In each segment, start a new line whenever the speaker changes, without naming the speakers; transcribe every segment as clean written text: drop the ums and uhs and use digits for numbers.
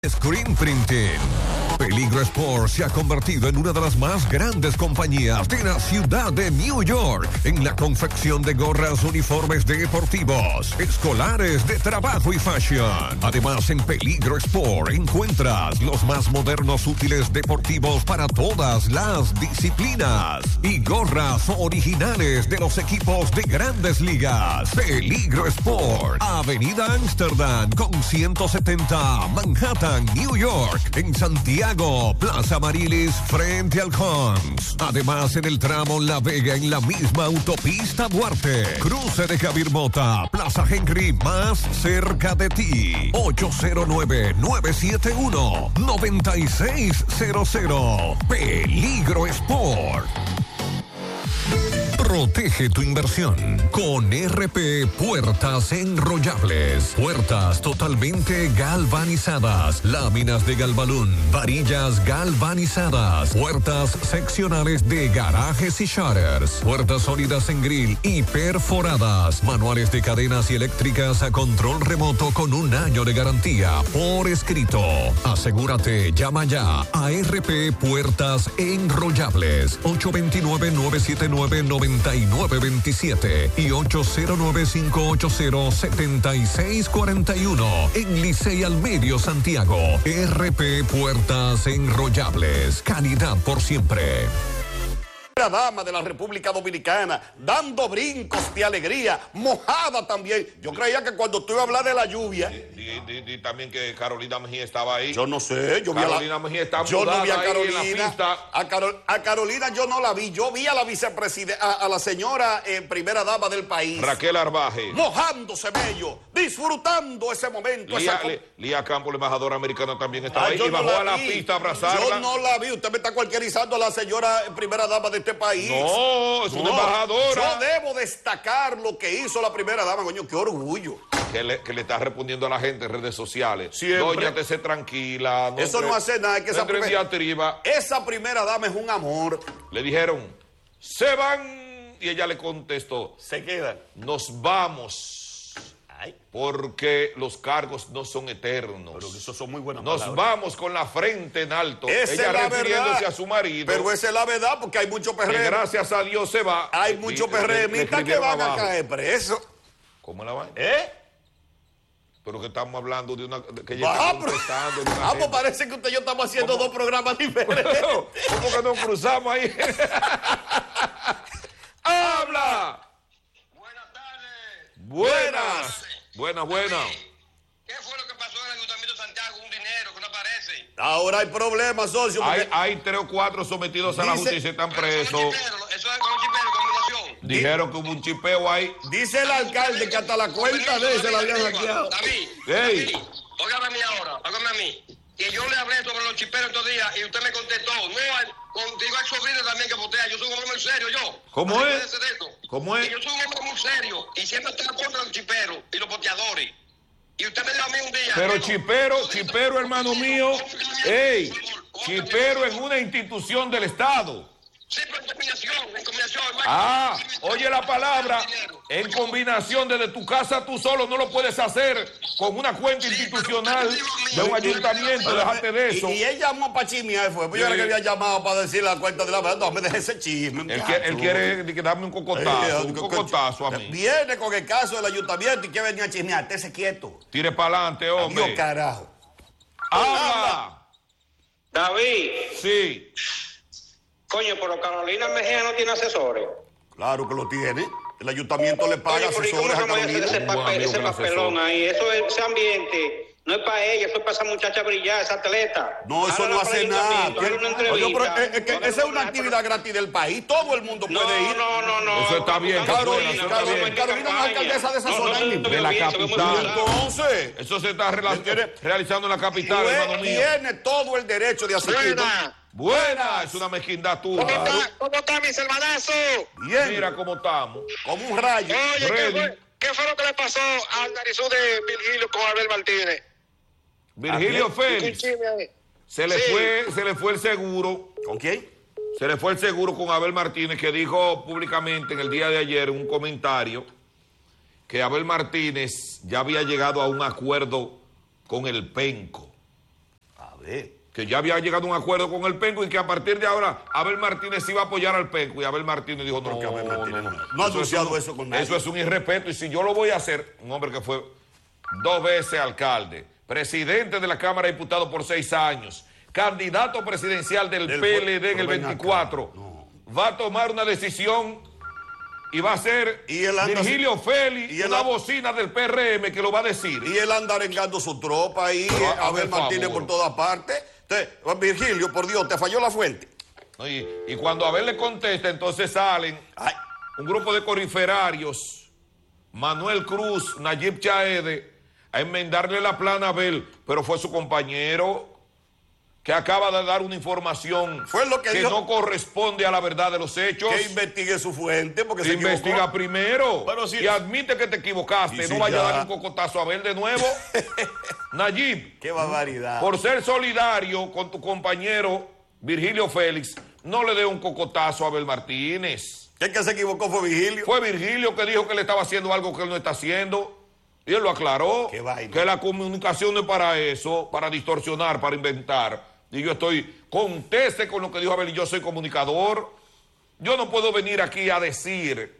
Screen Printing. Peligro Sport se ha convertido en una de las más grandes compañías de la ciudad de New York en la confección de gorras, uniformes deportivos, escolares, de trabajo y fashion. Además, en Peligro Sport encuentras los más modernos útiles deportivos para todas las disciplinas y gorras originales de los equipos de grandes ligas. Peligro Sport, Avenida Amsterdam con 170 Manhattan, New York. En Santiago, Plaza Marilis frente al Hans. Además, en el tramo La Vega, en la misma autopista Duarte. Cruce de Javier Mota, Plaza Henry, más cerca de ti. 809-971-9600. Peligro Sport. Protege tu inversión con RP Puertas Enrollables. Puertas totalmente galvanizadas, láminas de Galvalún, varillas galvanizadas, puertas seccionales de garajes y shutters, puertas sólidas en grill y perforadas, manuales de cadenas y eléctricas a control remoto con 1 año de garantía por escrito. Asegúrate, llama ya a RP Puertas Enrollables 829-979-9927 y 809-580-7641 en Licey al Medio, Santiago. RP Puertas Enrollables, calidad por siempre.
Dama de la República Dominicana, dando brincos de alegría, mojada también. Yo creía que cuando tú ibas a hablar de la lluvia...
también que Carolina Mejía estaba ahí.
Yo no sé, yo vi
Carolina Mejía estaba
yo no vi a
Carolina.
A Carolina yo no la vi. Yo vi a la vicepresidenta, a la señora primera dama del país,
Raquel Arbaje,
mojándose bello, disfrutando ese momento.
Lía Campos, la embajadora americana, también estaba ahí,
y
bajó a la pista a abrazarla.
Yo no la vi. Usted me está cualquierizando a la señora primera dama de este país.
No, es una embajadora.
Yo debo destacar lo que hizo la primera dama, coño, qué orgullo.
Que le está respondiendo a la gente en redes sociales.
Siempre.
Doña, te sé tranquila.
Eso no hace nada. Es que esa primera dama es un amor.
Le dijeron, se van. Y ella le contestó,
se quedan.
Nos vamos. Porque los cargos no son eternos.
Pero eso son muy buenas
palabras. Vamos con la frente en alto.
Esa
ella
es la
refiriéndose
verdad.
a su marido.
Pero esa es la verdad, porque hay muchos PRM.
Que gracias a Dios se va.
Hay muchos PRMistas que van a caer presos.
¿Cómo la van? Pero que estamos hablando de una... Que ella está contestando de una
pues parece que usted y yo estamos haciendo dos programas diferentes.
¿Cómo que nos cruzamos ahí? ¡Habla!
Buenas tardes.
Buenas. Buenas.
¿Qué fue lo que pasó en el Ayuntamiento de Santiago? Un dinero que no aparece.
Ahora hay problemas, socio.
Hay 3 o 4 sometidos a la justicia y están presos.
Eso es con chipero, combinación.
Dijeron que hubo un chipeo ahí.
Dice el alcalde que hasta la cuenta de él se la habían hackeado.
David, óigame a mí ahora, óigame a mí. Que yo le hablé sobre los chiperos estos días y usted me contestó. No, contigo hay sobrino también que botea. Yo soy un hombre muy serio, yo.
¿Cómo es? ¿Cómo es?
Y yo soy un hombre muy serio y siempre estoy en contra de los chiperos y los boteadores. Y usted me dijo a mí un día...
Pero chipero, hermano mío, chipero en una institución del Estado.
Sí, pero en combinación.
Oye la palabra, en combinación desde tu casa tú solo no lo puedes hacer con una cuenta institucional de un ayuntamiento, déjate de eso.
Y él llamó para chismear, fue, pues yo era que había llamado para decir la cuenta de la verdad, no me deje ese chisme.
Él quiere darme un cocotazo a mí.
Viene con el caso del ayuntamiento y que venía a chismear, estése quieto.
Tire para adelante, hombre.
Adiós, carajo.
¡Habla!
David.
Sí.
Coño, pero Carolina Mejía no tiene asesores.
Claro que lo tiene. El ayuntamiento le paga asesores a Carolina.
Ese papelón ahí, ese ambiente, no es para ella, eso es para esa muchacha brillar, esa atleta.
No, eso no hace nada. Esa es una actividad gratis del país, todo el mundo puede ir.
No.
Eso está bien.
Carolina es alcaldesa de esa zona.
De la capital.
Entonces,
eso se está realizando en la capital, hermano mío.
Tiene todo el derecho de asistir.
Buena, es una mezquindad tuya.
¿Cómo está, mis hermanazos?
Bien.
Mira cómo estamos.
Como un rayo.
Oye, ¿qué fue lo que le pasó al narizú de Virgilio con Abel Martínez?
Virgilio Félix. Se le fue el seguro.
¿Con quién?
Se le fue el seguro con Abel Martínez, que dijo públicamente en el día de ayer en un comentario que Abel Martínez ya había llegado a un acuerdo con el Penco. Que ya había llegado a un acuerdo con el Penco y que a partir de ahora Abel Martínez iba a apoyar al Penco. Y Abel Martínez dijo, no
ha asociado eso con nadie.
Eso es un irrespeto. Y si yo lo voy a hacer, un hombre que fue 2 veces alcalde, presidente de la Cámara de Diputados por 6 años, candidato presidencial del PLD en el 24, va a tomar una decisión y va a ser Virgilio Félix, una bocina del PRM que lo va a decir.
Y él anda arengando su tropa ahí, Abel Martínez por todas partes. Entonces, Virgilio, por Dios, te falló la fuente.
Y cuando Abel le contesta, entonces salen un grupo de coriferarios, Manuel Cruz, Nayib Chaede, a enmendarle la plana a Abel, pero fue su compañero que acaba de dar una información que no corresponde a la verdad de los hechos.
Que investigue su fuente, porque se
investiga primero y admite que te equivocaste. No vaya a dar un cocotazo a Abel de nuevo. Nayib,
qué barbaridad.
Por ser solidario con tu compañero Virgilio Félix, no le dé un cocotazo a Abel Martínez.
¿El que se equivocó fue Virgilio?
Fue Virgilio que dijo que le estaba haciendo algo que él no está haciendo. Y él lo aclaró, que la comunicación no es para eso, para distorsionar, para inventar. Y yo conteste con lo que dijo Abel, y yo soy comunicador. Yo no puedo venir aquí a decir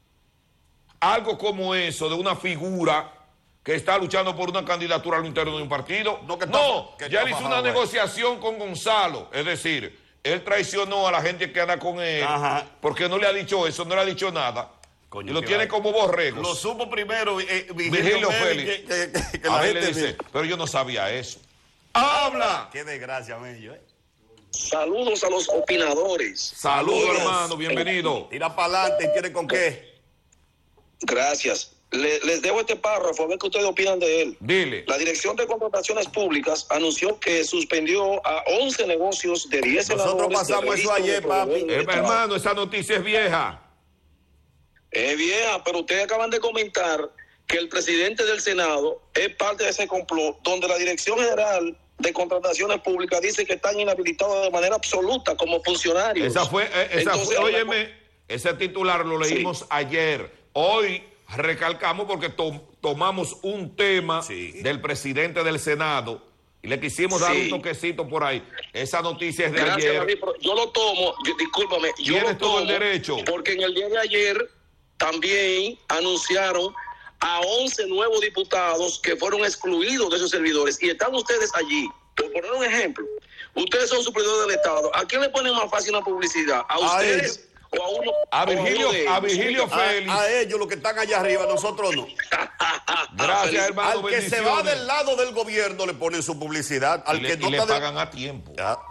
algo como eso de una figura que está luchando por una candidatura al interno de un partido. Ya él hizo una negociación con Gonzalo. Es decir, él traicionó a la gente que anda con él, porque no le ha dicho eso, no le ha dicho nada. Coño, y lo tiene como borregos.
Lo supo primero
Virgilio Félix. Que la gente dice, pero yo no sabía eso. ¡Habla!
¡Qué desgracia, Mello!
Saludos a los opinadores.
Saludos, hermano, bienvenido.
Tira para adelante, ¿y tiene con qué?
Gracias. Les debo este párrafo, a ver qué ustedes opinan de él.
Dile.
La Dirección de Contrataciones Públicas anunció que suspendió a 11 negocios de 10 senadores.
Nosotros pasamos eso ayer, papi.
Hermano, esa noticia es vieja.
Es vieja, pero ustedes acaban de comentar que el presidente del Senado es parte de ese complot, donde la Dirección General de Contrataciones Públicas dice que están inhabilitados de manera absoluta como funcionarios.
Óyeme, ese titular lo leímos ayer. Hoy recalcamos porque tomamos un tema del presidente del Senado y le quisimos dar un toquecito por ahí. Esa noticia es de ayer.
David, yo lo tomo, discúlpame, yo lo tomo
todo el derecho.
Porque en el día de ayer también anunciaron a 11 nuevos diputados que fueron excluidos de esos servidores. Y están ustedes allí. Por poner un ejemplo, ustedes son suplidores del Estado. ¿A quién le ponen más fácil una publicidad? ¿A ustedes o a uno?
A Virgilio Félix.
A ellos, los que están allá arriba, nosotros no.
Gracias, hermano.
Al que se va del lado del gobierno le ponen su publicidad. Al que no
le pagan a tiempo.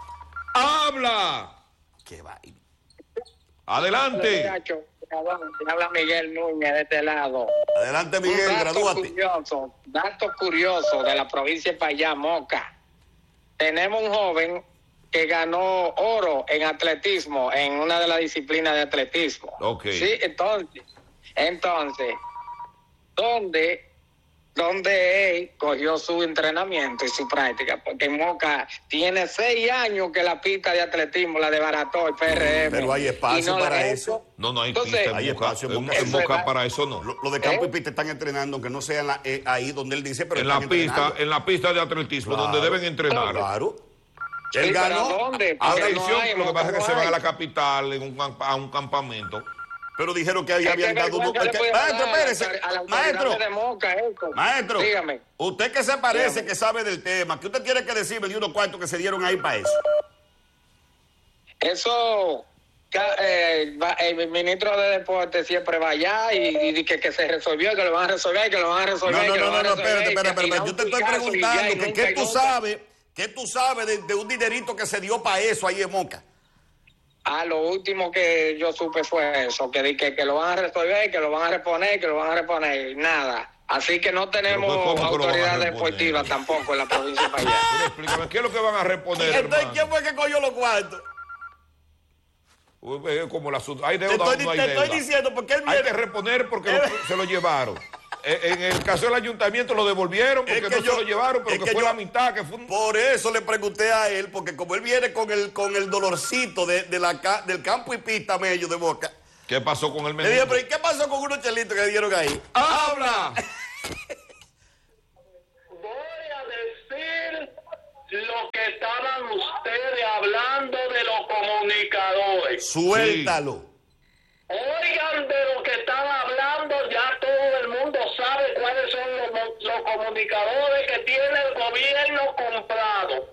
¡Habla!
¡Qué vaina!
Adelante.
Habla Miguel Núñez de este lado.
Adelante, Miguel, gradúate.
Dato curioso de la provincia de Payá, Moca. Tenemos un joven que ganó oro en atletismo, en una de las disciplinas de atletismo. Sí, entonces, ¿dónde él cogió su entrenamiento y su práctica? Porque en Moca tiene 6 años que la pista de atletismo la desbarató el PRM.
Pero hay espacio para eso.
No hay pista.
Hay espacio
en Moca para eso no.
Lo de campo y pista están entrenando, aunque no sea ahí donde él dice, pero
en la pista de atletismo, donde deben entrenar.
Claro.
Él ganó. ¿Dónde?
Lo que pasa es que se van a la capital a un campamento.
Pero dijeron que ahí habían dado uno. Maestro, espérese. Maestro,
dígame.
Usted que se parece, que sabe del tema, ¿qué usted tiene que decirme de unos cuantos que se dieron ahí para eso?
Eso, el ministro de Deportes siempre va allá y que se resolvió, que lo van a resolver, que lo van a resolver.
No, espérate. Yo te estoy preguntando que ¿qué tú sabes de un dinerito que se dio para eso ahí en Moca?
Lo último que yo supe fue eso, que lo van a resolver, que lo van a reponer, nada. Así que no tenemos autoridad deportiva tampoco en la provincia de Payá.
Explícame, ¿qué es lo que van a reponer,
entonces, ¿quién fue que cogió los cuartos?
Como hay deuda o no hay deuda.
Te estoy diciendo porque él viene.
Hay que reponer porque se lo llevaron. En el caso del ayuntamiento lo devolvieron porque se lo llevaron, pero que fue la mitad.
Por eso le pregunté a él, porque como él viene con el dolorcito del campo y pista medio de Moca.
¿Qué pasó con el menú?
Le dije, pero ¿y qué pasó con unos chelitos que dieron ahí?
¡Habla!
Voy a decir lo que
estaban ustedes hablando de los comunicadores.
Suéltalo.
Sí. Oigan de lo que estaba hablando, ya todo el mundo sabe cuáles son los comunicadores que tiene el gobierno comprado.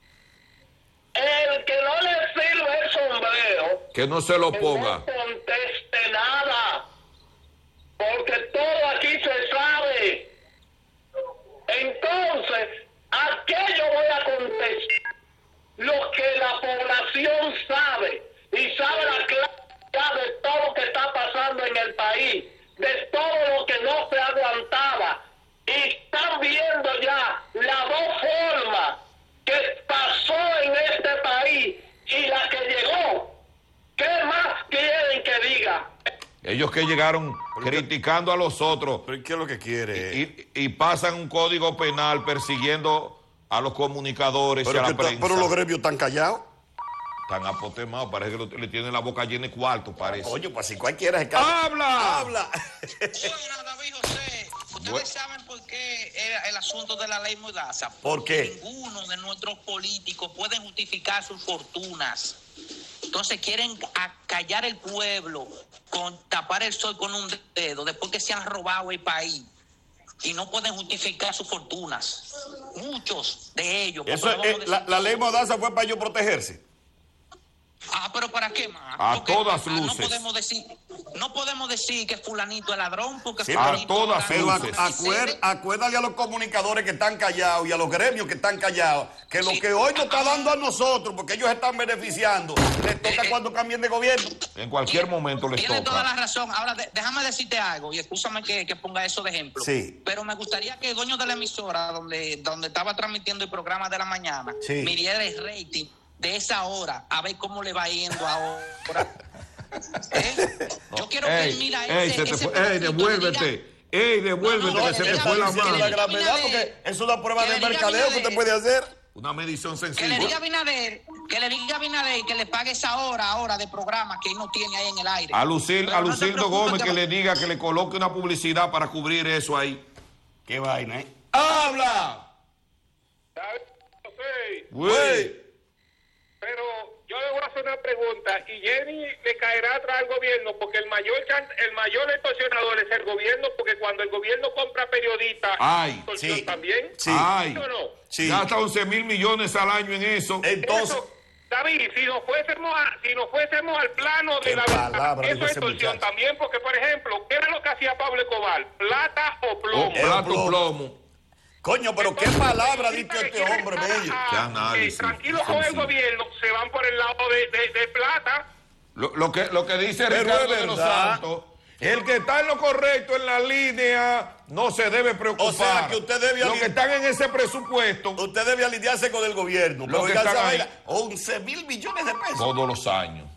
El que no le sirve el sombrero,
que no se lo ponga.
No conteste nada, porque todo aquí se sabe. Entonces, ¿a qué yo voy a contestar? Lo que la población sabe, y sabe la clave de todo lo que está pasando en el país, de todo lo que no se aguantaba, y están viendo ya las dos formas que pasó en este país y la que llegó. ¿Qué más quieren que diga?
Ellos que llegaron criticando a los otros.
¿Pero qué es lo que quiere?
Y pasan un código penal persiguiendo a los comunicadores y a la prensa.
Pero los gremios están callados.
Están apotemados, parece que le tienen la boca llena de cuarto, parece.
Oye, pues si cualquiera se calla.
¡Habla!
¡Habla!
Bueno, David José, ¿ustedes saben por qué era el asunto de la ley Mordaza?
¿Por qué?
Ninguno de nuestros políticos puede justificar sus fortunas. Entonces quieren acallar el pueblo, con tapar el sol con un dedo, después que se han robado el país. Y no pueden justificar sus fortunas. Muchos de ellos.
Eso la ley Mordaza fue para ellos protegerse.
Pero ¿para qué más?
A todas luces.
No podemos decir que fulanito es ladrón porque
sí,
fulanito
a todas luces. Acuérdale a los comunicadores que están callados y a los gremios que están callados que lo que hoy nos está dando a nosotros, porque ellos están beneficiando, les toca cuando cambien de gobierno.
En cualquier momento les toca.
Tiene toda la razón. Ahora, déjame decirte algo, y escúchame que ponga eso de ejemplo.
Sí.
Pero me gustaría que el dueño de la emisora, donde estaba transmitiendo el programa de la mañana, midiera el rating de esa hora, a ver cómo le va yendo ahora. Yo quiero que él mira
devuélvete. Devuélvete, que se te fue la mano.
La gravedad, porque es una prueba de mercadeo que usted puede hacer.
Una medición sencilla.
Que le diga a Abinader que le pague esa hora de programa que él no tiene ahí en el aire.
A Lucildo Gómez que le diga que le coloque una publicidad para cubrir eso ahí.
Qué vaina, ¿eh?
¡Habla!
Güey. Pero yo le voy a hacer una pregunta, y Jenny le caerá atrás al gobierno, porque el mayor extorsionador es el gobierno, porque cuando el gobierno compra periodistas,
sí,
también.
Sí.
¿Sí o no?
Sí.
Gasta 11,000 millones al año en eso.
Entonces,
David, si nos fuésemos al plano de la verdad, eso es extorsión también, porque por ejemplo, ¿qué era lo que hacía Pablo Escobar? ¿Plata o plomo?
Plata o plomo.
Coño, pero qué palabra dice este hombre, bello.
Qué análisis.
Tranquilo con el gobierno, se van por el lado de plata.
Lo que dice Ricardo de los Santos, el que está en lo correcto en la línea no se debe preocupar.
O sea, que usted debe...
Los que están en ese presupuesto...
Usted debe alinearse con el gobierno.
Los que están ahí,
11,000 millones de pesos.
Todos los años.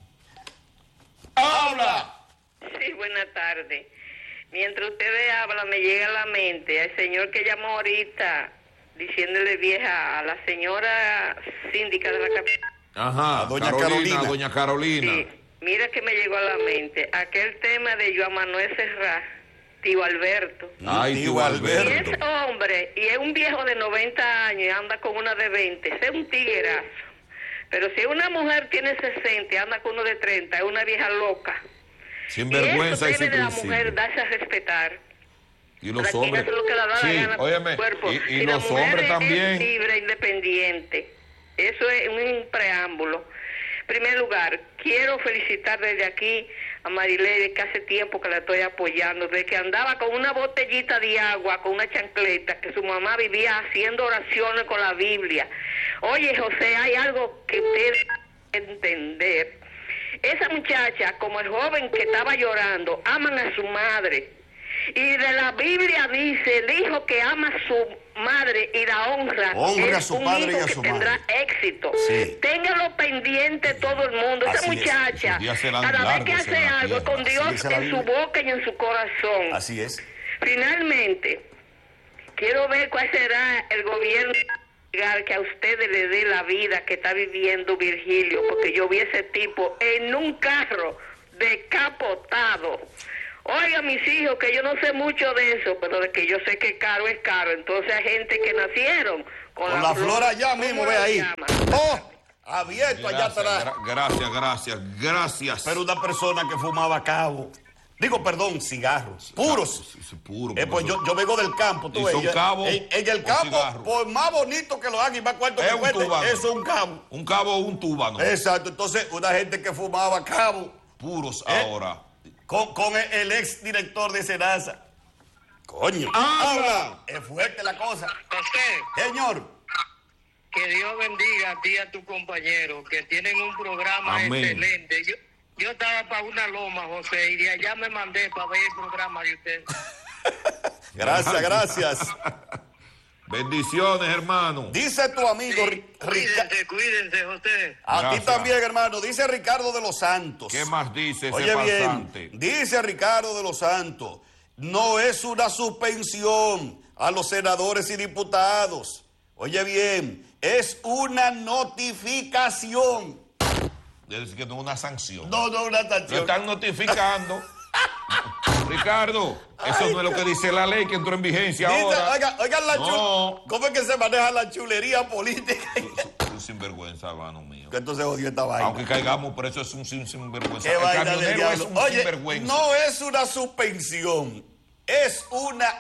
¡Habla!
Sí, buenas tardes. Mientras ustedes hablan, me llega a la mente al señor que llamó ahorita diciéndole vieja a la señora síndica de la capital.
Ajá, doña Carolina.
Sí, mira que me llegó a la mente aquel tema de Joan Manuel Serrat, tío Alberto.
Ay, tío Alberto.
Y ese hombre, y es un viejo de 90 años y anda con una de 20, ese es un tiguerazo. Pero si una mujer tiene 60 y anda con uno de 30, es una vieja loca.
Sin vergüenza y sin
principio. La mujer darse a respetar.
Y los hombres.
Lo que la da la gana
óyeme,
cuerpo.
y
si
los hombres también.
Es libre, independiente. Eso es un preámbulo. En primer lugar, quiero felicitar desde aquí a Marilene, que hace tiempo que la estoy apoyando, desde que andaba con una botellita de agua, con una chancleta, que su mamá vivía haciendo oraciones con la Biblia. Oye, José, hay algo que usted debe entender. Esa muchacha, como el joven que estaba llorando, aman a su madre. Y de la Biblia dice, el hijo que ama a su madre y la honra es
a su
un
padre
hijo
y a
que
su
tendrá
madre.
Éxito.
Sí.
Téngalo pendiente todo el mundo. Esa muchacha, cada vez que hace algo, con Dios en su boca y en su corazón.
Así es.
Finalmente, quiero ver cuál será el gobierno que a ustedes le dé la vida que está viviendo Virgilio, porque yo vi ese tipo en un carro decapotado. Oiga, mis hijos, que yo no sé mucho de eso, pero de que yo sé que caro es caro. Entonces hay gente que nacieron con
la flor allá mismo, ve ahí. Abierto allá atrás.
Gracias.
Pero una persona que fumaba cabo. Digo, perdón, cigarros. Puros.
Sí, puro.
Pues yo vengo del campo, tú ves.
¿Son cabos?
En el campo, por más bonito que lo hagan y más cuarto que cueste, eso es un cabo.
Un cabo o un túbano.
Exacto. Entonces, una gente que fumaba cabo.
Puros ahora.
Con el ex director de Senasa. Coño.
¡Habla!
Es fuerte la cosa.
José.
Señor.
Que Dios bendiga a ti y a tu compañero, que tienen un programa excelente. Yo estaba para una loma, José, y de allá me mandé para ver el programa de usted.
Gracias.
Bendiciones, hermano.
Dice tu amigo
Cuídense, José.
A ti también, hermano. Dice Ricardo de los Santos.
¿Qué más dice ese
Oye
pasante?
Bien, dice Ricardo de los Santos, no es una suspensión a los senadores y diputados. Oye bien, es una notificación.
Es decir, que no es una sanción.
No, una sanción.
Lo están notificando. Ricardo, eso no es lo que dice la ley que entró en vigencia ahora.
Oigan ¿cómo es que se maneja la chulería política?
Un sinvergüenza, hermano mío.
Que entonces odio esta vaina.
Aunque caigamos preso, es un sinvergüenza.
El
camionero es un sinvergüenza.
No es una suspensión, es una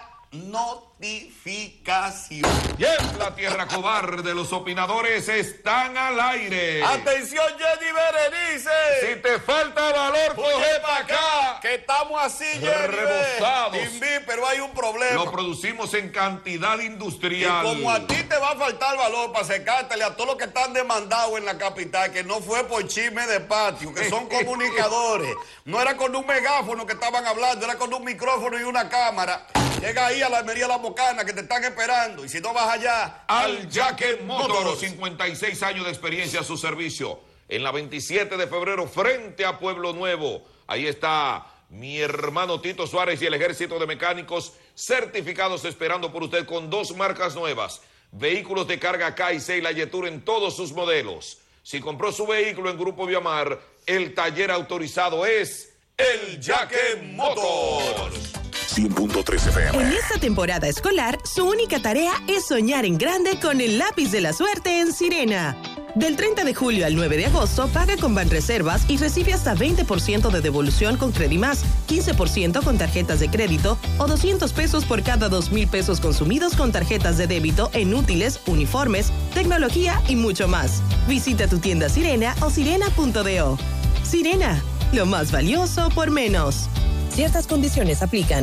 notificación.
Y en la tierra cobarde, los opinadores están al aire.
Atención, Jenny Berenice.
Si te falta valor, coge para acá.
Que estamos así, Jenny.
Rebosados.
Pero hay un problema.
Lo producimos en cantidad industrial.
Y como a ti te va a faltar valor para secártele a todos los que están demandados en la capital, que no fue por chisme de patio, que son comunicadores. No era con un megáfono que estaban hablando, era con un micrófono y una cámara. Llega ahí a la Almería La Bocana, que te están esperando. Y si no vas allá,
al Jacket Motors. 56 años de experiencia a su servicio. En la 27 de febrero, frente a Pueblo Nuevo. Ahí está mi hermano Tito Suárez y el ejército de mecánicos certificados esperando por usted con 2 marcas nuevas. Vehículos de carga K&C y la Yetur en todos sus modelos. Si compró su vehículo en Grupo Viamar, el taller autorizado es el Jacket Motors.
100.3 FM.
En esta temporada escolar, su única tarea es soñar en grande con el lápiz de la suerte en Sirena. Del 30 de julio al 9 de agosto, paga con Banreservas y recibe hasta 20% de devolución con Credimás, 15% con tarjetas de crédito o 200 pesos por cada 2,000 pesos consumidos con tarjetas de débito en útiles, uniformes, tecnología y mucho más. Visita tu tienda Sirena o sirena.do. Sirena, lo más valioso por menos. Ciertas condiciones aplican.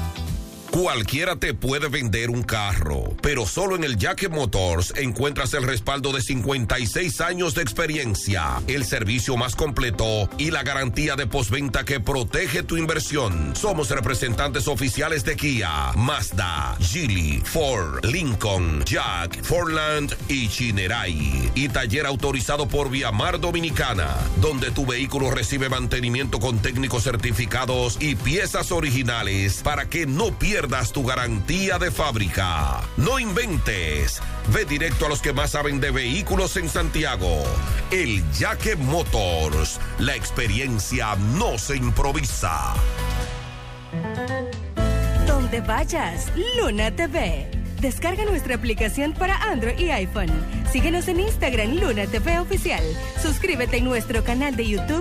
Cualquiera te puede vender un carro, pero solo en el Jacket Motors encuentras el respaldo de 56 años de experiencia, el servicio más completo y la garantía de postventa que protege tu inversión. Somos representantes oficiales de Kia, Mazda, Geely, Ford, Lincoln, Jack, Fordland y Chinerai. Y taller autorizado por Viamar Dominicana, donde tu vehículo recibe mantenimiento con técnicos certificados y piezas originales para que no pierdas tu garantía de fábrica. No inventes. Ve directo a los que más saben de vehículos en Santiago. El Jacket Motors. La experiencia no se improvisa.
Donde vayas, Luna TV. Descarga nuestra aplicación para Android y iPhone. Síguenos en Instagram, Luna TV Oficial. Suscríbete en nuestro canal de YouTube,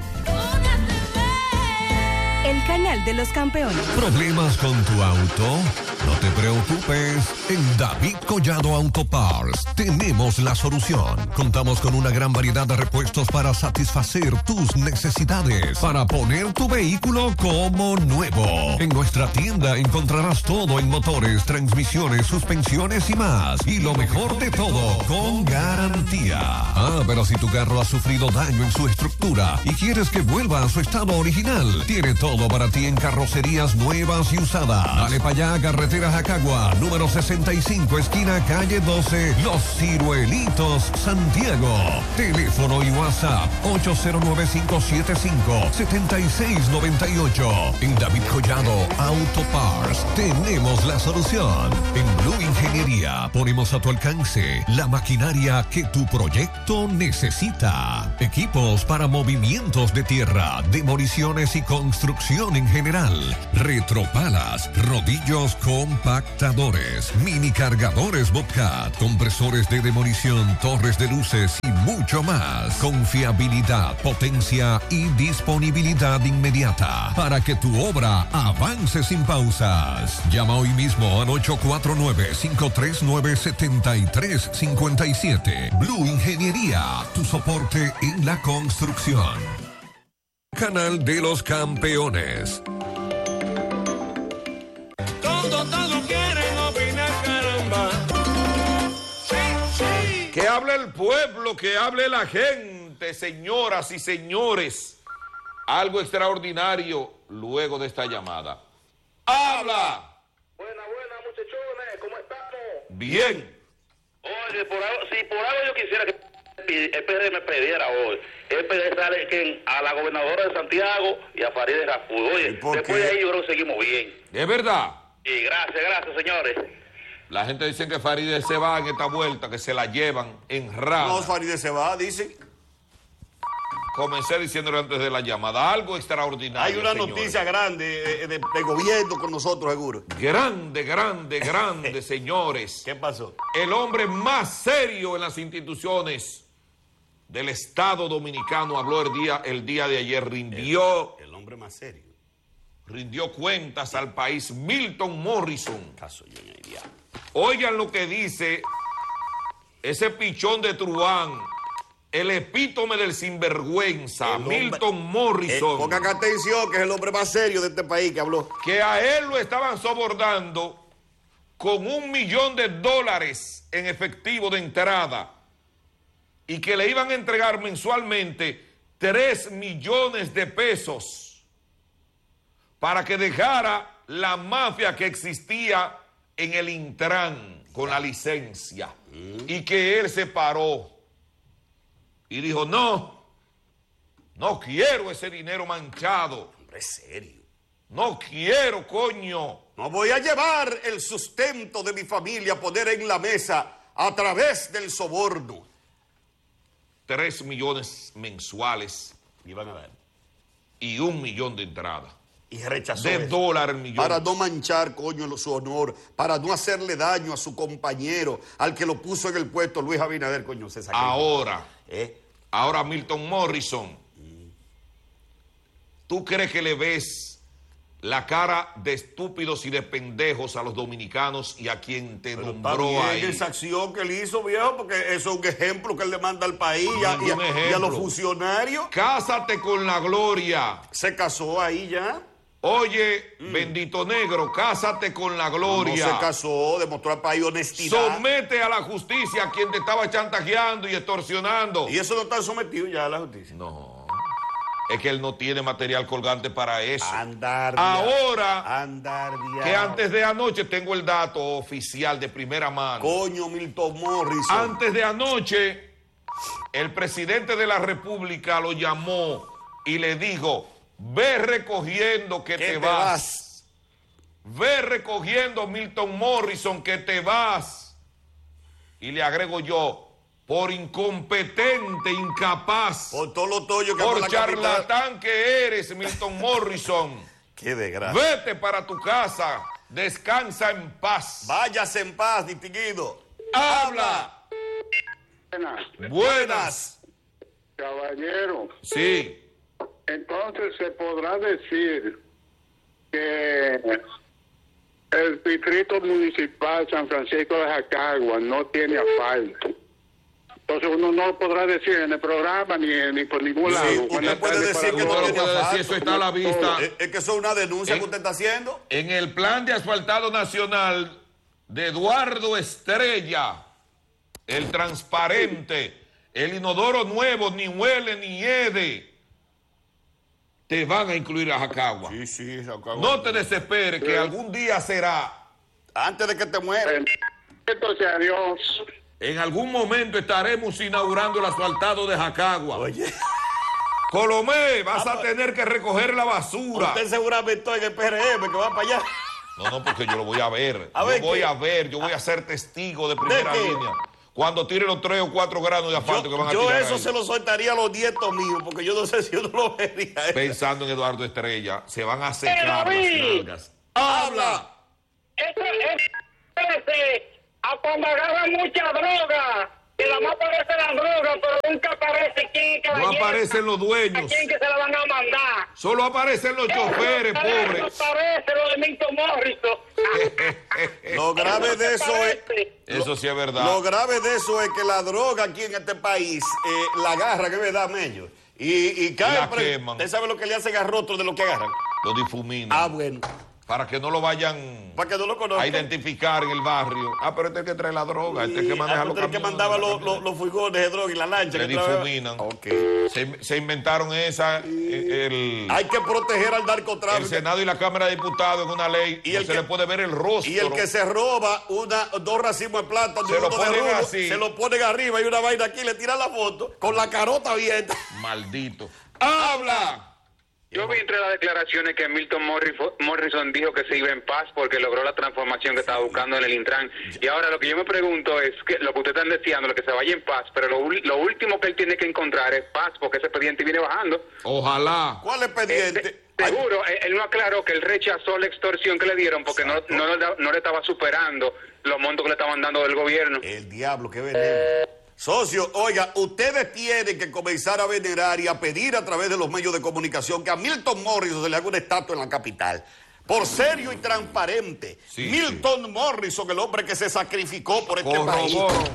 el canal de los campeones.
¿Problemas con tu auto? No te preocupes. En David Collado Auto Parts tenemos la solución. Contamos con una gran variedad de repuestos para satisfacer tus necesidades, para poner tu vehículo como nuevo. En nuestra tienda encontrarás todo en motores, transmisiones, suspensiones y más. Y lo mejor de todo, con garantía. Pero si tu carro ha sufrido daño en su estructura y quieres que vuelva a su estado original, tiene todo para ti en carrocerías nuevas y usadas. Dale para allá, carretera carretera Jacagua, número 65, esquina calle 12, Los Ciruelitos, Santiago. Teléfono y WhatsApp 809-575-7698. En David Collado Auto Parts tenemos la solución. En Blue Ingeniería ponemos a tu alcance la maquinaria que tu proyecto necesita. Equipos para movimientos de tierra, demoliciones y construcción en general. Retropalas, rodillos compactadores, mini cargadores Bobcat, compresores de demolición, torres de luces y mucho más. Confiabilidad, potencia y disponibilidad inmediata para que tu obra avance sin pausas. Llama hoy mismo al 849-539-7357. Blue Ingeniería, tu soporte en la construcción. Canal de los Campeones.
Todos quieren opinar, caramba. Sí.
Que hable el pueblo, que hable la gente, señoras y señores. Algo extraordinario luego de esta llamada. ¡Habla!
Buena, muchachones, ¿cómo estamos?
Bien.
Oye, si por algo yo quisiera que el PRD me pidiera hoy, el PRD sale a la gobernadora de Santiago y a Farideh Raful. Oye, después de ahí yo creo que seguimos bien.
¿Es verdad?
Y gracias, señores.
La gente dice que Farideh se va en esta vuelta, que se la llevan en rama.
No, Farideh se va, dicen.
Comencé diciéndole antes de la llamada, algo extraordinario.
Hay una
señores.
noticia grande de gobierno con nosotros, seguro.
Grande, señores.
¿Qué pasó?
El hombre más serio en las instituciones del Estado Dominicano habló el día de ayer, rindió...
El hombre más serio.
Rindió cuentas al país, Milton Morrison. Oigan lo que dice ese pichón de Truán, el epítome del sinvergüenza, Milton Morrison.
Pongan atención, que es el hombre más serio de este país que habló.
Que a él lo estaban sobornando con $1 millón en efectivo de entrada y que le iban a entregar mensualmente 3 millones de pesos para que dejara la mafia que existía en el Intran con la licencia y que él se paró y dijo, no quiero ese dinero manchado.
Hombre serio.
No quiero, coño.
No voy a llevar el sustento de mi familia a poner en la mesa a través del soborno.
3 millones mensuales.
Iban a dar.
Y 1 millón de entrada.
Y rechazó
de
eso.
$1 el millón.
Para no manchar, coño, su honor, para no hacerle daño a su compañero, al que lo puso en el puesto, Luis Abinader, coño, se sacrificó.
Ahora Milton Morrison, ¿tú crees que le ves la cara de estúpidos y de pendejos a los dominicanos y a quien te nombró ahí?
Esa acción que él hizo, viejo, porque eso es un ejemplo que él le manda al país y a los funcionarios.
Cásate con la gloria.
Se casó ahí ya.
Oye, bendito negro, cásate con la gloria.
No se casó, demostró al país honestidad.
Somete a la justicia a quien te estaba chantajeando y extorsionando.
¿Y eso no está sometido ya a la justicia?
No. Es que él no tiene material colgante para eso.
Ahora,
que antes de anoche tengo el dato oficial de primera mano.
Coño, Milton Morrison.
Antes de anoche, el presidente de la República lo llamó y le dijo, ve recogiendo que te vas. Ve recogiendo, Milton Morrison, que te vas. Y le agrego yo, por incompetente, incapaz,
por todo lo tuyo que
por charlatán que eres, Milton Morrison.
Qué desgracia.
Vete para tu casa, descansa en paz.
Váyase en paz, distinguido.
Habla. Buenas.
Caballero.
Sí.
Entonces se podrá decir que el distrito municipal San Francisco de Jacagua no tiene asfalto. Entonces uno no podrá decir en el programa ni por ningún lado.
Usted puede decir que no tiene asfalto.
Eso está a la vista.
Es que eso es una denuncia que usted está haciendo.
En el plan de asfaltado nacional de Eduardo Estrella, el transparente, el inodoro nuevo, ni huele ni hede, te van a incluir a Jacagua.
Sí, Jacagua.
No te desesperes, que algún día será.
Antes de que te mueras.
Entonces, adiós.
En algún momento estaremos inaugurando el asfaltado de Jacagua.
Oye.
Colomé, vas a tener que recoger la basura.
Usted seguramente está en el PRM, que va para allá.
No, porque yo lo voy a ver. Yo voy a ser testigo de primera
¿De qué?
línea. Cuando tire los 3 o 4 granos de asfalto que van a tirar.
Yo eso
ahí.
se lo soltaría a los nietos míos, porque yo no sé si yo no lo vería.
Pensando en Eduardo Estrella, se van a secar las nalgas.
¡Habla!
Eso a cuando agarran mucha droga, que la más aparece la droga, pero nunca aparece quién que
No aparecen los dueños.
a quién que se la van a mandar.
Solo aparecen los choferes, pobres.
No aparece lo de Milton Morrison.
Lo grave de eso es...
Eso sí es verdad.
Lo grave de eso es que la droga aquí en este país la agarran, es verdad, Mello. Y cae...
La queman.
¿Usted sabe lo que le hacen a rostro de lo que agarran?
Lo difuminan.
Ah, bueno.
Para que no lo vayan
Para que no lo conozcan.
a identificar en el barrio. Ah, pero este es el que trae la droga, este es el que maneja los
Este es el que mandaba los furgones de droga y la lancha.
Le
que traía.
difuminan.
Okay.
Se inventaron esa...
Hay que proteger al narcotráfico.
El Senado y la Cámara de Diputados en una ley y no se le puede ver el rostro.
Y el que se roba dos racimos de plátano,
se lo
uno de
ponen
rulo,
así.
se lo ponen arriba y una vaina aquí, le tiran la foto con la carota abierta.
Maldito. ¡Habla!
Yo vi entre las declaraciones que Milton Morrison dijo que se iba en paz porque logró la transformación que estaba buscando en el Intran. Y ahora lo que yo me pregunto es que lo que ustedes están deseando, lo que se vaya en paz, pero lo último que él tiene que encontrar es paz porque ese expediente viene bajando.
Ojalá.
¿Cuál expediente?
Seguro, él no aclaró que él rechazó la extorsión que le dieron porque no le estaba superando los montos que le estaban dando del gobierno.
El diablo, qué veneno. Socio, oiga, ustedes tienen que comenzar a venerar y a pedir a través de los medios de comunicación que a Milton Morrison se le haga una estatua en la capital. Por serio y transparente.
Sí,
Milton Morrison, el hombre que se sacrificó por este país.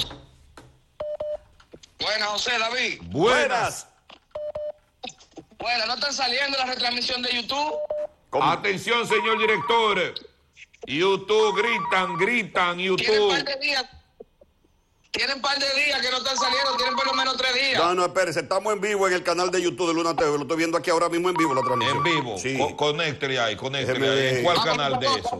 Buenas, José David.
Buenas.
Buenas, ¿no están saliendo la retransmisión de YouTube?
¿Cómo? Atención, señor director. YouTube, gritan, YouTube.
Tienen par de días que no están saliendo, tienen por lo menos 3 días.
No, espérese, estamos en vivo en el canal de YouTube de Luna TV. Lo estoy viendo aquí ahora mismo en vivo la transmisión.
En vivo.
Sí.
Conéctele ahí. ¿En cuál canal de eso?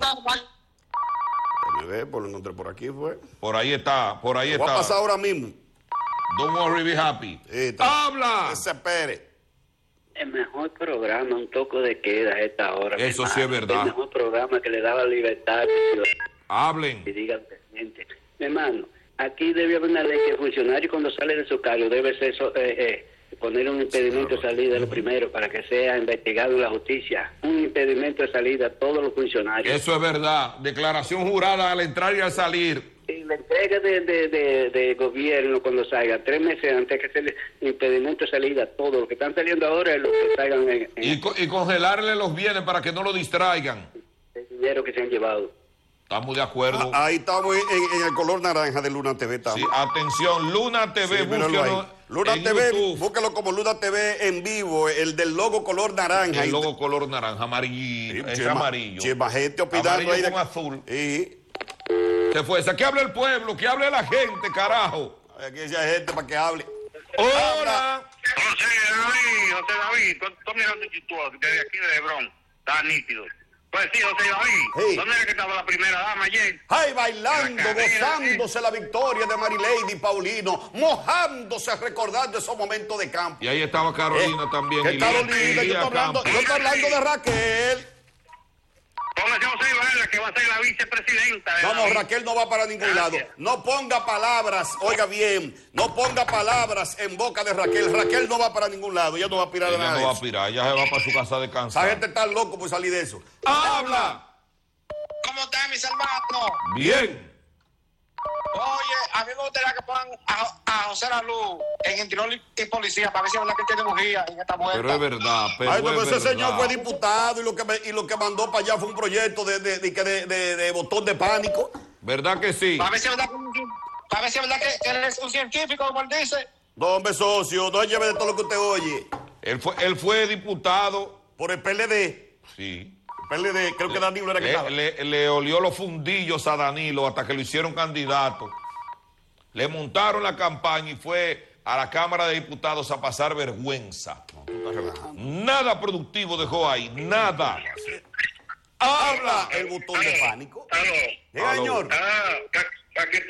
Déjame ver, lo encontré por aquí, fue.
Por ahí está.
Lo voy a pasar ahora mismo.
Don't worry, be happy. ¡Habla!
Espere.
El mejor programa, un toque de queda a esta hora.
Eso sí es verdad.
El mejor programa que le daba libertad.
Hablen.
Y digan presente. Mi hermano, aquí debe haber una ley que el funcionario cuando sale de su cargo debe ser poner un impedimento de salida lo primero para que sea investigado en la justicia. Un impedimento de salida a todos los funcionarios.
Eso es verdad. Declaración jurada al entrar y al salir.
Y la entrega de gobierno cuando salga 3 meses antes que se le impedimento de salida a todos los que están saliendo ahora es los que salgan
y congelarle los bienes para que no lo distraigan.
El dinero que se han llevado.
Estamos de acuerdo.
Ahí estamos en el color naranja de Luna TV. Estamos.
Sí, atención, Luna TV,
sí,
búsquelo
Luna
en
TV,
YouTube.
búsquelo como Luna TV en vivo, el del logo color naranja.
El logo color naranja, amarillo, es amarillo.
Chima gente opinando
amarillo
ahí
con azul. Se fue, que hable el pueblo, que hable la gente, carajo.
Aquí hay gente para que hable.
¡Hola!
José David, tú mirando YouTube desde aquí de Hebrón, está nítido. Pues sí, José David, ¿dónde es que estaba la primera dama ayer?
¡Ay, bailando, gozándose la victoria de Marilady Paulino, mojándose, recordando esos momentos de campo!
Y ahí estaba Carolina también.
Y Carolina, yo estoy hablando de Raquel.
Póngase José Ibarra, que va a ser la vicepresidenta.
No, Raquel no va para ningún lado. No ponga palabras, oiga bien, no ponga palabras en boca de Raquel. Raquel no va para ningún lado, ella no va a aspirar a nada.
Ella no va a aspirar, ella se va para su casa a descansar.
Esa gente está loco por salir de eso.
¡Habla!
¿Cómo está, mis hermanos?
Bien.
Oye, a mí me gustaría que pongan a José Lalu en interior y policía para ver si es verdad que tiene bujía en esta vuelta.
Pero es verdad,
pero ese señor fue diputado y lo que mandó para allá fue un proyecto de botón de pánico.
¿Verdad que sí?
Para ver si es verdad que él es un científico, como él dice.
No, hombre, socio, no lleve de todo lo que usted oye.
Él fue diputado.
¿Por el PLD?
Sí.
PLD, creo que Danilo era que estaba.
Le olió los fundillos a Danilo hasta que lo hicieron candidato. Le montaron la campaña y fue a la Cámara de Diputados a pasar vergüenza. Nada productivo dejó ahí, nada.
Habla el botón de pánico. Señor.
Para que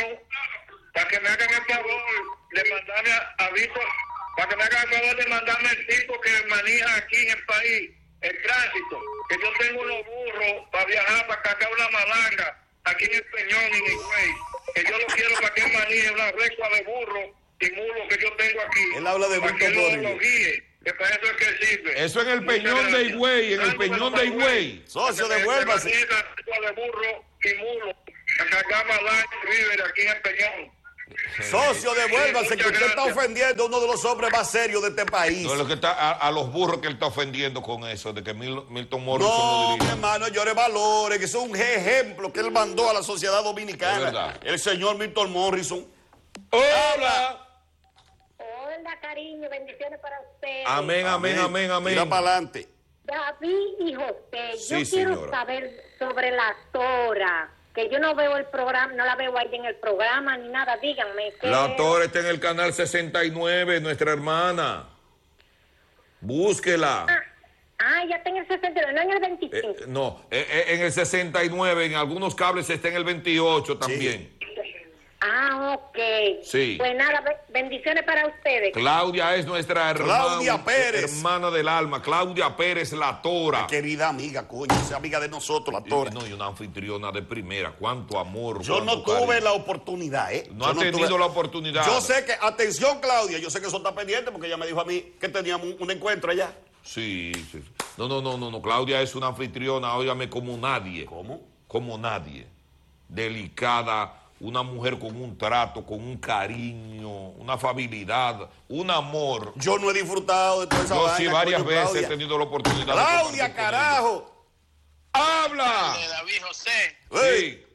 me hagan el favor de mandarme aviso, para que me hagan el favor de mandarme el tipo que maneja aquí en el país, el tránsito, que yo tengo unos burros para viajar, para cargar una malanga aquí en el Peñón y en el Güey, que yo lo quiero para que él maneje una recua de burros y mulos que yo tengo aquí.
Él habla de
para que él lo guíe. Que para eso es que sirve.
Eso en el Peñón de Higüey, en el Peñón de Higüey.
Socio, devuélvase.
De burro y mulo, a cargar malanga y River aquí en el Peñón.
Socio, devuélvase, que usted está ofendiendo a uno de los hombres más serios de este país.
No es lo que está a los burros que él está ofendiendo con eso, de que Milton Morrison no
dirige. No, mi hermano, llore valores, que eso es un ejemplo que él mandó a la sociedad dominicana. El señor Milton Morrison.
¡Hola!
Hola, cariño, bendiciones para ustedes.
Amén, amén, amén, amén.
Mira para adelante.
David y José,
sí,
yo quiero saber sobre la Tora. Que yo no veo el programa, no la veo ahí en el programa ni nada, díganme.
La Torre está en el canal 69, nuestra hermana. Búsquela.
Ya está en el 69, no en el 25.
No, en el 69, en algunos cables está en el 28 también.
Sí. Ok.
Sí.
Pues nada, bendiciones para ustedes.
Claudia es nuestra hermana.
Claudia Pérez.
Hermana del alma. Claudia Pérez, la Tora.
Querida amiga, coño, esa amiga de nosotros, la Tora.
No, y una anfitriona de primera. Cuánto amor.
Yo no tuve la oportunidad,
No ha tenido la oportunidad.
Yo sé que, atención, Claudia, yo sé que eso está pendiente porque ella me dijo a mí que teníamos un encuentro allá.
Sí. No. Claudia es una anfitriona, óigame, como nadie.
¿Cómo?
Como nadie. Delicada. Una mujer con un trato, con un cariño, una afabilidad, un amor.
Yo no he disfrutado de toda esa vaina.
Yo sí varias veces Claudia. He tenido la oportunidad.
Claudia, carajo.
¡Habla!
David José.
Sí.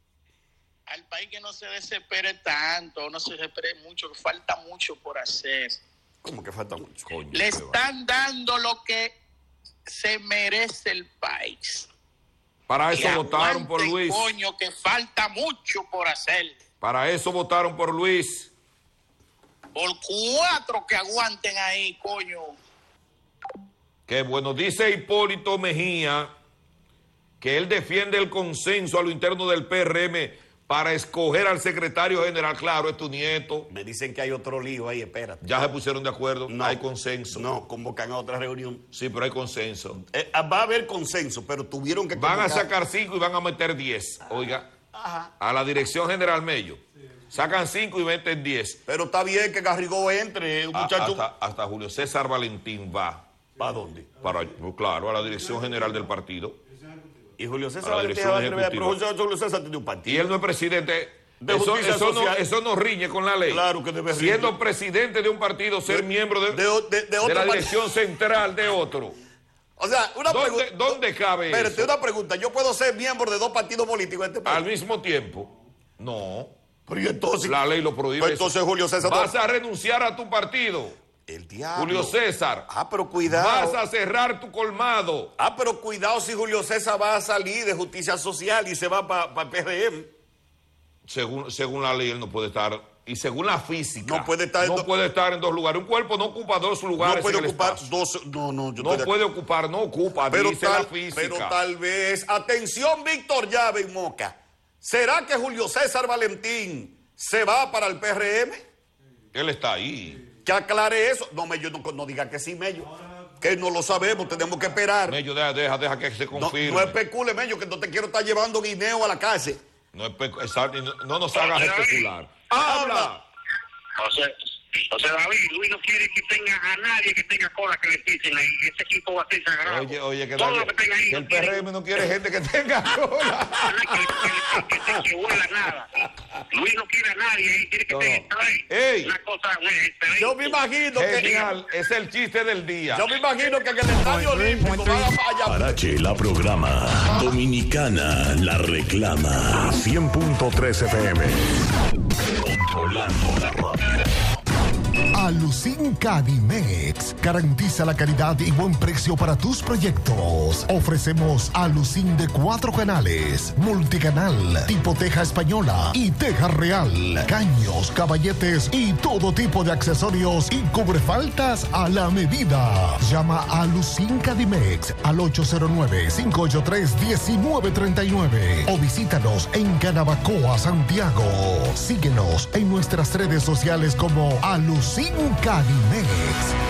Al país que no se desespere tanto, no se desespere mucho, que falta mucho por hacer.
¿Cómo que falta mucho?
Coño, le están dando lo que se merece el país.
Para eso votaron por Luis.
Coño, que falta mucho por hacer.
Para eso votaron por Luis.
Por 4 que aguanten ahí, coño.
Qué bueno. Dice Hipólito Mejía que él defiende el consenso a lo interno del PRM para escoger al secretario general. Claro, es tu nieto.
Me dicen que hay otro lío ahí, espérate.
Ya se pusieron de acuerdo, no hay consenso.
No, convocan a otra reunión.
Sí, pero hay consenso.
Va a haber consenso, pero tuvieron que
convocar. Van a sacar 5 y van a meter 10, oiga.
Ajá.
A la dirección general Mello. Sí. Sacan 5 y meten 10.
Pero está bien que Garrigó entre, un muchacho.
Hasta Julio César Valentín va.
¿Para dónde?
Claro, a la dirección general del partido.
Y Julio César tiene un partido.
Y él no es presidente. Eso no riñe con la ley.
Claro que debe riñir.
Siendo presidente de un partido, ser miembro de la dirección central de otro.
O sea, una pregunta.
¿Dónde cabe eso?
Espérate, una pregunta. ¿Yo puedo ser miembro de 2 partidos políticos en este país?
Al mismo tiempo. No.
Pero ¿y entonces?
La ley lo prohíbe.
Pues entonces Julio César...
Vas a renunciar a tu partido.
El diablo.
Julio César.
Pero cuidado.
Vas a cerrar tu colmado.
Pero cuidado si Julio César va a salir de Justicia Social y se va para el PRM.
Según la ley, él no puede estar. Y según la física.
No puede estar
en 2 lugares. Un cuerpo no ocupa 2 lugares.
No puede
en el
ocupar
espacio.
2. No
puede ocupar, no ocupa.
Pero
dice la física.
Pero tal vez. Atención, Víctor Llave y Moca. ¿Será que Julio César Valentín se va para el PRM?
Él está ahí.
Que aclare eso. No, Mello, no diga que sí, Mello. Que no lo sabemos, tenemos que esperar.
Mello, deja que se confirme.
No especule, Mello, que no te quiero estar llevando guineo a la cárcel.
No nos hagas especular. ¡Habla!
O sea, David, Luis no quiere que tenga a nadie que tenga cola que le pisen ahí. Ese equipo va a ser sagrado.
Oye, que
el
PRM no quiere gente que tenga cola.
que huela nada. Luis no quiere a nadie ahí, quiere que tenga ahí. Una cosa excelente.
Yo me imagino
genial, es el chiste del día.
Yo me imagino que en el Estadio Olímpico van a fallar.
Parache la programa. Dominicana la reclama. 100.3 FM. Controlando la radio.
Alucin Cadimex. Garantiza la calidad y buen precio para tus proyectos. Ofrecemos Alucin de 4 canales, multicanal, tipo teja española y teja real, caños, caballetes y todo tipo de accesorios y cubrefaltas a la medida. Llama a Alucin Cadimex al 809-583-1939 o visítanos en Canabacoa, Santiago. Síguenos en nuestras redes sociales como Alucin Cadimex.